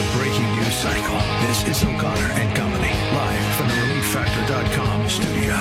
breaking news cycle. This is O'Connor and Company, live from the ReliefFactor.com studio.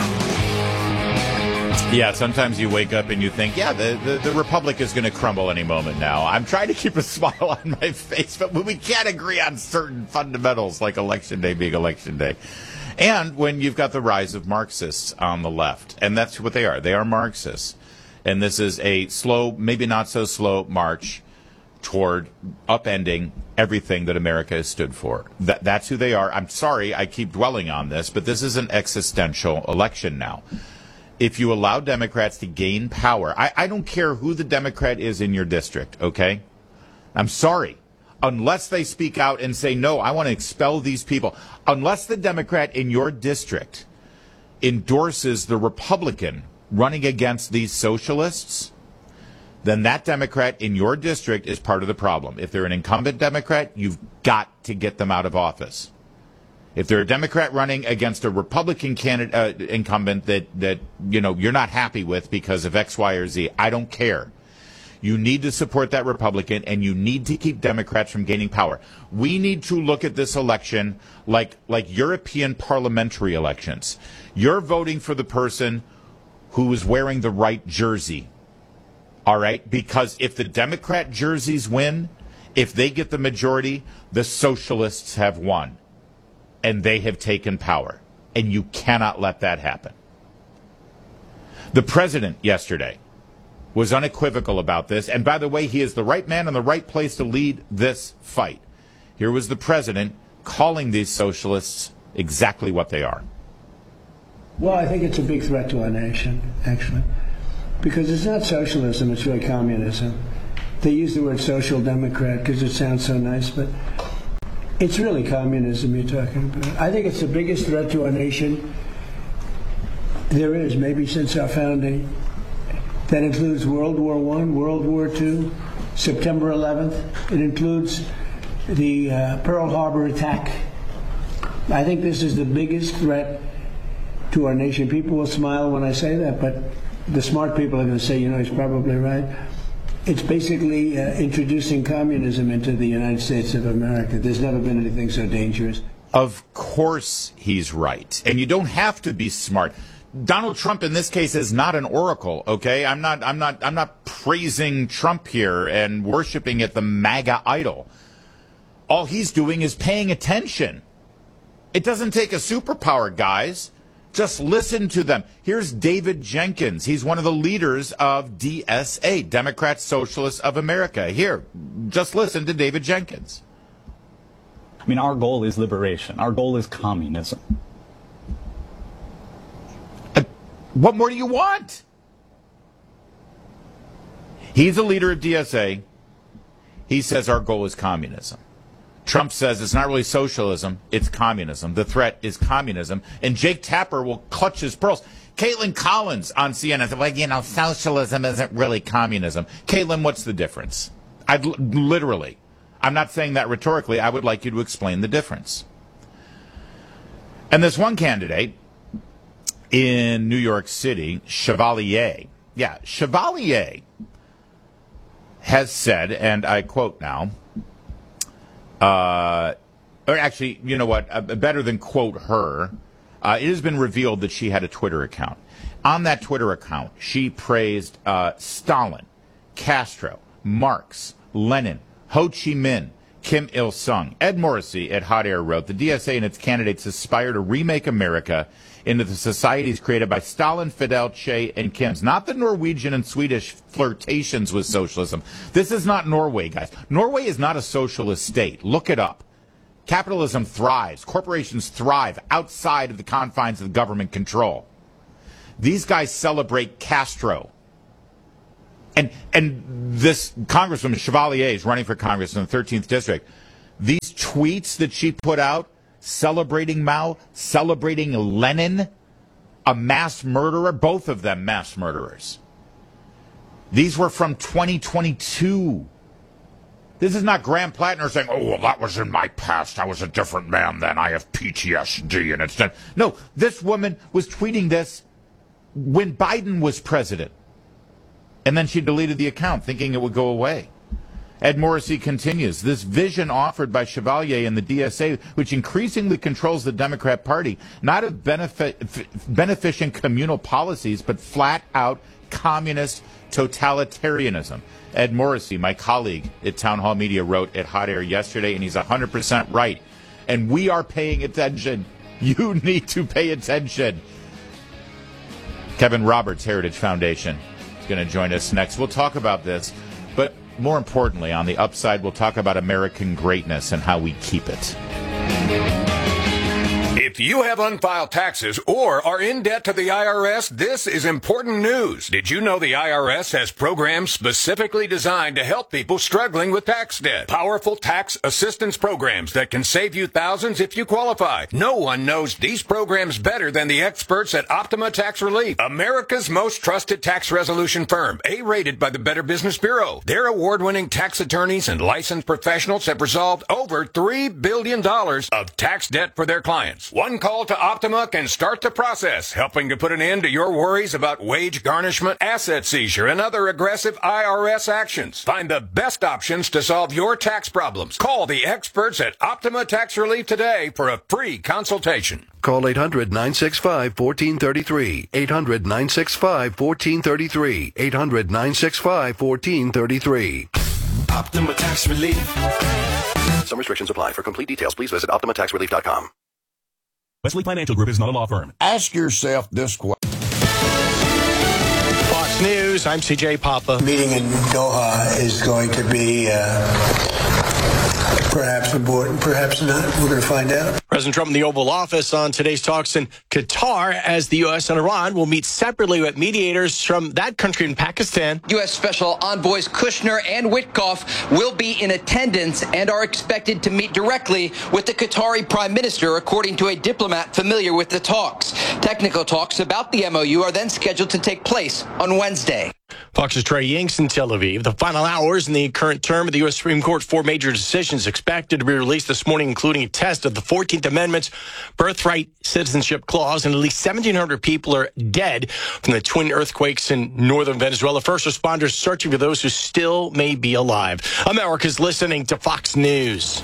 Yeah, sometimes you wake up and you think, yeah, the Republic is going to crumble any moment now. I'm trying to keep a smile on my face, but we can't agree on certain fundamentals, like Election Day being Election Day. And when you've got the rise of Marxists on the left, and that's what they are. They are Marxists. And this is a slow, maybe not so slow march toward upending everything that America has stood for. That's who they are. I'm sorry I keep dwelling on this, but this is an existential election now. If you allow Democrats to gain power, I don't care who the Democrat is in your district, okay? I'm sorry. Unless they speak out and say, no, I want to expel these people. Unless the Democrat in your district endorses the Republican running against these socialists, then that Democrat in your district is part of the problem. If they're an incumbent Democrat, you've got to get them out of office. If they're a Democrat running against a Republican candidate, incumbent that you're not happy with because of X, Y, or Z, I don't care. You need to support that Republican, and you need to keep Democrats from gaining power. We need to look at this election like European parliamentary elections. You're voting for the person who is wearing the right jersey. All right? Because if the Democrat jerseys win, if they get the majority, the socialists have won. And they have taken power. And you cannot let that happen. The president yesterday was unequivocal about this. And by the way, he is the right man in the right place to lead this fight. Here was the president calling these socialists exactly what they are. Well, I think it's a big threat to our nation, actually. Because it's not socialism, it's really communism. They use the word social democrat because it sounds so nice, but it's really communism you're talking about. I think it's the biggest threat to our nation there is, maybe since our founding. That includes World War I, World War II, September 11th. It includes the Pearl Harbor attack. I think this is the biggest threat to our nation. People will smile when I say that, but the smart people are going to say, he's probably right. It's basically introducing communism into the United States of America. There's never been anything so dangerous. Of course he's right. And you don't have to be smart. Donald Trump in this case is not an oracle, okay? I'm not praising Trump here and worshiping at the MAGA idol. All he's doing is paying attention. It doesn't take a superpower, guys. Just listen to them. Here's David Jenkins. He's one of the leaders of DSA, Democrat Socialists of America. Here, just listen to David Jenkins. I mean, our goal is liberation. Our goal is communism. What more do you want? He's a leader of DSA. He says our goal is communism. Trump says it's not really socialism, it's communism. The threat is communism. And Jake Tapper will clutch his pearls. Caitlin Collins on CNN said, socialism isn't really communism. Caitlin, what's the difference? I'm not saying that rhetorically. I would like you to explain the difference. And this one candidate in New York City, Chevalier. Yeah, Chevalier has said, and I quote now, or actually, you know what, better than quote her, it has been revealed that she had a Twitter account. On that Twitter account, she praised Stalin, Castro, Marx, Lenin, Ho Chi Minh, Kim Il-sung. Ed Morrissey at Hot Air wrote, the DSA and its candidates aspire to remake America into the societies created by Stalin, Fidel, Che, and Kim's. Not the Norwegian and Swedish flirtations with socialism. This is not Norway, guys. Norway is not a socialist state. Look it up. Capitalism thrives. Corporations thrive outside of the confines of government control. These guys celebrate Castro. And this Congresswoman Chevalier is running for Congress in the 13th District. These tweets that she put out celebrating Mao, celebrating Lenin, a mass murderer, both of them mass murderers. These were from 2022. This is not Graham Plattner saying, oh, well, that was in my past. I was a different man then. I have PTSD. And it's done. No, this woman was tweeting this when Biden was president. And then she deleted the account thinking it would go away. Ed Morrissey continues, this vision offered by Chevalier and the DSA, which increasingly controls the Democrat Party, not of beneficent communal policies, but flat-out communist totalitarianism. Ed Morrissey, my colleague at Town Hall Media, wrote at Hot Air yesterday, and he's 100% right. And we are paying attention. You need to pay attention. Kevin Roberts, Heritage Foundation, is going to join us next. We'll talk about this, but more importantly, on the upside, we'll talk about American greatness and how we keep it. If you have unfiled taxes or are in debt to the IRS, this is important news. Did you know the IRS has programs specifically designed to help people struggling with tax debt? Powerful tax assistance programs that can save you thousands if you qualify. No one knows these programs better than the experts at Optima Tax Relief, America's most trusted tax resolution firm, A-rated by the Better Business Bureau. Their award-winning tax attorneys and licensed professionals have resolved over $3 billion of tax debt for their clients. One call to Optima can start the process, helping to put an end to your worries about wage garnishment, asset seizure, and other aggressive IRS actions. Find the best options to solve your tax problems. Call the experts at Optima Tax Relief today for a free consultation. Call 800-965-1433. 800-965-1433. 800-965-1433. Optima Tax Relief. Some restrictions apply. For complete details, please visit OptimaTaxRelief.com. Wesley Financial Group is not a law firm. Ask yourself this question. Fox News, I'm CJ Papa. The meeting in Doha is going to be perhaps important, perhaps not. We're going to find out. President Trump in the Oval Office on today's talks in Qatar as the U.S. and Iran will meet separately with mediators from that country in Pakistan. U.S. Special Envoys Kushner and Witkoff will be in attendance and are expected to meet directly with the Qatari Prime Minister, according to a diplomat familiar with the talks. Technical talks about the MOU are then scheduled to take place on Wednesday. Fox's Trey Yanks in Tel Aviv. The final hours in the current term of the U.S. Supreme Court, 4 major decisions expected to be released this morning, including a test of the 14th Amendment's birthright citizenship clause, and at least 1,700 people are dead from the twin earthquakes in northern Venezuela. First responders searching for those who still may be alive. America's listening to Fox News.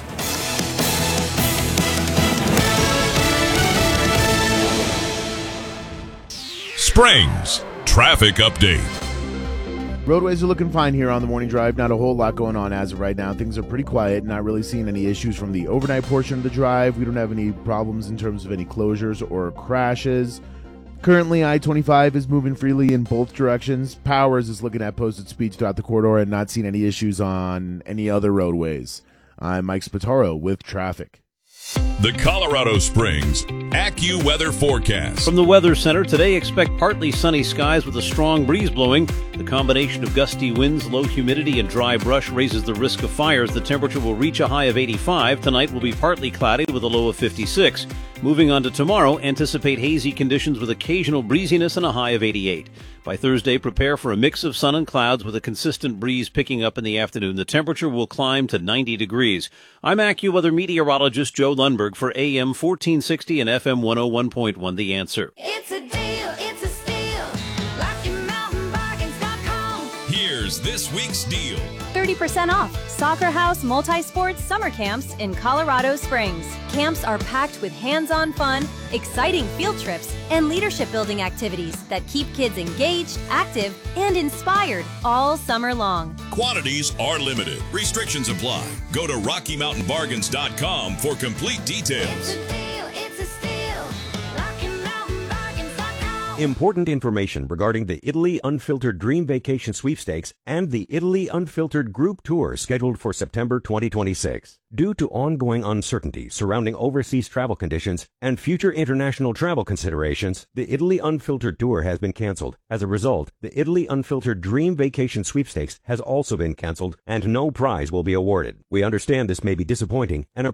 Springs Traffic Update. Roadways are looking fine here on the morning drive. Not a whole lot going on as of right now. Things are pretty quiet. Not really seeing any issues from the overnight portion of the drive. We don't have any problems in terms of any closures or crashes. Currently, I-25 is moving freely in both directions. Powers is looking at posted speeds throughout the corridor and not seeing any issues on any other roadways. I'm Mike Spataro with traffic. The Colorado Springs AccuWeather forecast. From the Weather Center, today expect partly sunny skies with a strong breeze blowing. The combination of gusty winds, low humidity, and dry brush raises the risk of fires. The temperature will reach a high of 85. Tonight will be partly cloudy with a low of 56. Moving on to tomorrow, anticipate hazy conditions with occasional breeziness and a high of 88. By Thursday, prepare for a mix of sun and clouds with a consistent breeze picking up in the afternoon. The temperature will climb to 90 degrees. I'm AccuWeather meteorologist Joe Lundberg for AM 1460 and FM 101.1 The Answer. It's a deal, it's a steal. LockyMountainBargains.com. Here's this week's deal. 30% off Soccer House Multi-Sports Summer Camps in Colorado Springs. Camps are packed with hands-on fun, exciting field trips, and leadership-building activities that keep kids engaged, active, and inspired all summer long. Quantities are limited. Restrictions apply. Go to RockyMountainBargains.com for complete details. It's a deal, it's a steal. LockyMountainBargains.com. Important information regarding the Italy Unfiltered Dream Vacation Sweepstakes and the Italy Unfiltered Group Tour scheduled for September 2026. Due to ongoing uncertainty surrounding overseas travel conditions and future international travel considerations, the Italy Unfiltered Tour has been canceled. As a result, the Italy Unfiltered Dream Vacation Sweepstakes has also been canceled and no prize will be awarded. We understand this may be disappointing and